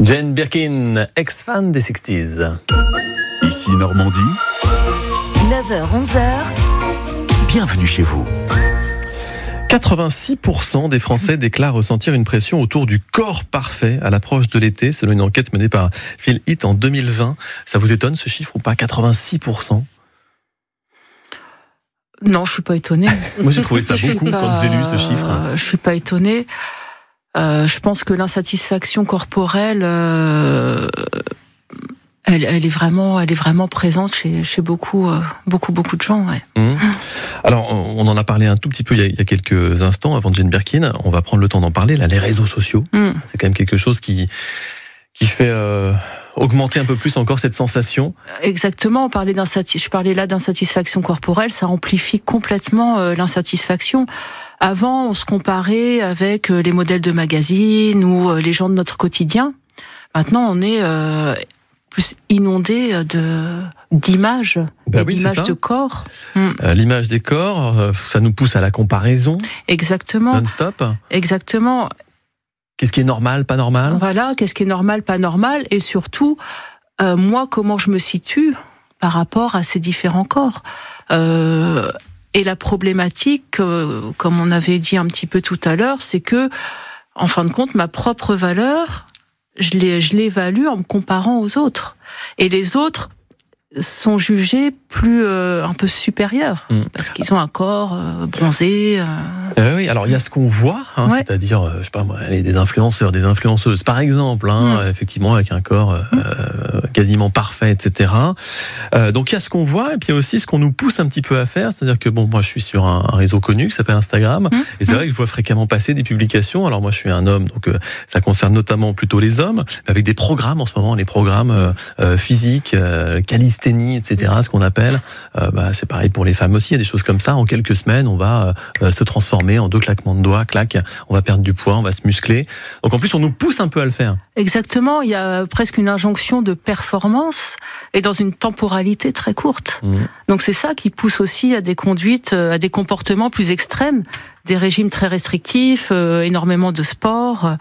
Jane Birkin, ex-fan des 60s. Ici Normandie. 9h-11h. Bienvenue chez vous. 86% des Français déclarent ressentir une pression autour du corps parfait à l'approche de l'été, selon une enquête menée par Phil Heath en 2020. Ça vous étonne ce chiffre ou pas, 86%? Non, je suis pas étonnée. Moi, j'ai trouvé ça beaucoup quand j'ai lu ce chiffre. Je suis pas étonnée. Je pense que l'insatisfaction corporelle, elle est vraiment présente chez beaucoup de gens. Ouais. Alors, on en a parlé un tout petit peu il y a quelques instants avant Jane Birkin. On va prendre le temps d'en parler. Là, les réseaux sociaux, c'est quand même quelque chose qui fait augmenter un peu plus encore cette sensation. Exactement. Je parlais là d'insatisfaction corporelle. Ça amplifie complètement l'insatisfaction. Avant, on se comparait avec les modèles de magazines ou les gens de notre quotidien. Maintenant, on est plus inondé d'images, d'images de corps. L'image des corps, ça nous pousse à la comparaison. Exactement. Non-stop. Exactement. Qu'est-ce qui est normal, pas normal ? Voilà, qu'est-ce qui est normal, pas normal, et surtout, moi, comment je me situe par rapport à ces différents corps. Et la problématique, comme on avait dit un petit peu tout à l'heure, c'est que, en fin de compte, ma propre valeur, je l'évalue en me comparant aux autres. Et les autres sont jugés un peu supérieurs, parce qu'ils ont un corps bronzé. Oui, alors il y a ce qu'on voit, c'est-à-dire, je sais pas moi, des influenceurs, des influenceuses, par exemple, effectivement, avec un corps quasiment parfait, etc. Donc il y a ce qu'on voit, et puis il y a aussi ce qu'on nous pousse un petit peu à faire, c'est-à-dire que moi je suis sur un réseau connu qui s'appelle Instagram, et c'est vrai que je vois fréquemment passer des publications. Alors moi je suis un homme, donc ça concerne notamment plutôt les hommes, avec des programmes en ce moment, les programmes physiques, calisthénie, etc., ce qu'on appelle. C'est pareil pour les femmes aussi, il y a des choses comme ça. En quelques semaines, on va se transformer en 2 claquements de doigts, clac, on va perdre du poids, on va se muscler. Donc en plus, on nous pousse un peu à le faire. Exactement, il y a presque une injonction de performance et dans une temporalité très courte. Donc c'est ça qui pousse aussi à des conduites, à des comportements plus extrêmes, des régimes très restrictifs, énormément de sport,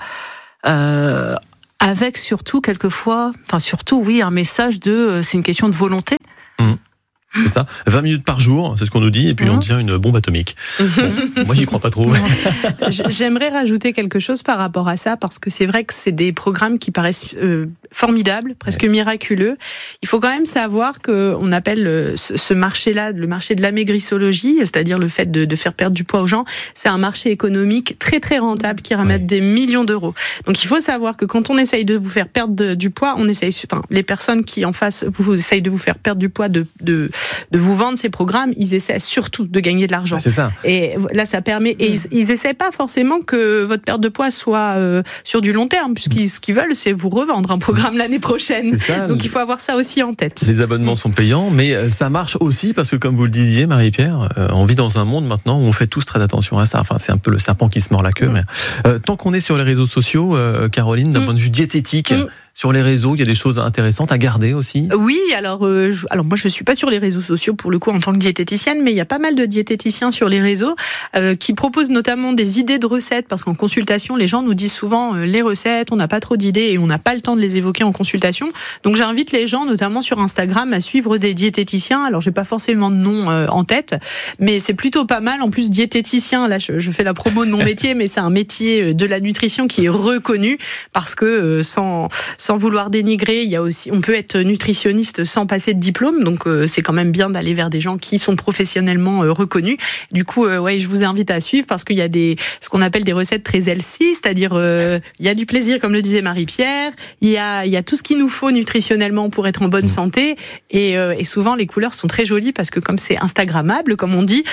avec surtout quelquefois, un message c'est une question de volonté. C'est ça, 20 minutes par jour, c'est ce qu'on nous dit, et puis on devient une bombe atomique. Bon, moi, j'y crois pas trop. J'aimerais rajouter quelque chose par rapport à ça, parce que c'est vrai que c'est des programmes qui paraissent formidables, presque miraculeux. Il faut quand même savoir qu'on appelle ce marché-là le marché de l'amaigrissologie, c'est-à-dire le fait de faire perdre du poids aux gens. C'est un marché économique très très rentable qui ramène des millions d'euros. Donc il faut savoir que quand on essaye de vous faire perdre du poids, les personnes qui en face vous essayent de vous faire perdre du poids, de vous vendre ces programmes, ils essaient surtout de gagner de l'argent. C'est ça. Et là, ça permet. Et ils essaient pas forcément que votre perte de poids soit sur du long terme, puisqu'ils ce qu'ils veulent, c'est vous revendre un programme l'année prochaine. Ça, donc il faut avoir ça aussi en tête. Les abonnements sont payants, mais ça marche aussi parce que, comme vous le disiez, Marie-Pierre, on vit dans un monde maintenant où on fait tous très attention à ça. Enfin, c'est un peu le serpent qui se mord la queue. Mais tant qu'on est sur les réseaux sociaux, Caroline, d'un point de vue diététique. Sur les réseaux, il y a des choses intéressantes à garder aussi. Oui, alors moi je suis pas sur les réseaux sociaux pour le coup en tant que diététicienne, mais il y a pas mal de diététiciens sur les réseaux qui proposent notamment des idées de recettes, parce qu'en consultation, les gens nous disent souvent les recettes, on n'a pas trop d'idées et on n'a pas le temps de les évoquer en consultation. Donc j'invite les gens, notamment sur Instagram, à suivre des diététiciens. Alors j'ai pas forcément de nom en tête, mais c'est plutôt pas mal. En plus, diététicien, là je fais la promo de mon métier, mais c'est un métier de la nutrition qui est reconnu, parce que sans vouloir dénigrer, il y a aussi, on peut être nutritionniste sans passer de diplôme, donc c'est quand même bien d'aller vers des gens qui sont professionnellement reconnus. Du coup, je vous invite à suivre, parce qu'il y a ce qu'on appelle des recettes très healthy, c'est-à-dire il y a du plaisir, comme le disait Marie-Pierre, il y a tout ce qu'il nous faut nutritionnellement pour être en bonne santé, et souvent les couleurs sont très jolies, parce que comme c'est instagrammable, comme on dit,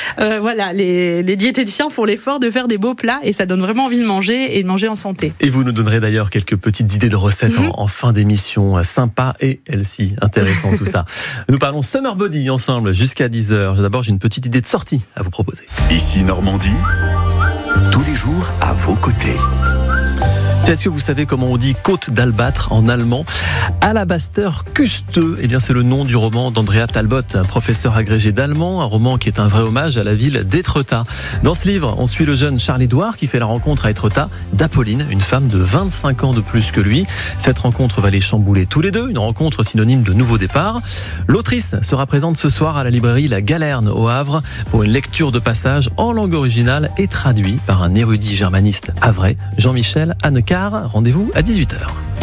les diététiciens font l'effort de faire des beaux plats, et ça donne vraiment envie de manger, et de manger en santé. Et vous nous donnerez d'ailleurs quelques petites idées de recettes en fin d'émission, sympa et healthy, intéressant tout ça. Nous parlons Summer Body ensemble jusqu'à 10h. D'abord, j'ai une petite idée de sortie à vous proposer. Ici Normandie, tous les jours à vos côtés. Est-ce que vous savez comment on dit côte d'albâtre en allemand? Alabaster-Küste, eh bien c'est le nom du roman d'Andrea Talbot, un professeur agrégé d'allemand, un roman qui est un vrai hommage à la ville d'Étretat. Dans ce livre, on suit le jeune Charles-Édouard qui fait la rencontre à Étretat d'Apolline, une femme de 25 ans de plus que lui. Cette rencontre va les chambouler tous les deux, une rencontre synonyme de nouveau départ. L'autrice sera présente ce soir à la librairie La Galerne au Havre pour une lecture de passage en langue originale et traduit par un érudit germaniste havrais, Jean-Michel Hannequart. Rendez-vous à 18h.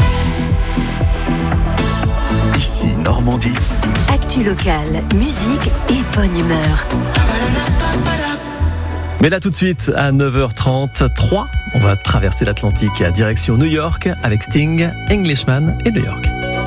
Ici Normandie. Actu locale, musique et bonne humeur. Mais là tout de suite à 9h33, on va traverser l'Atlantique à direction New York avec Sting, Englishman et New York.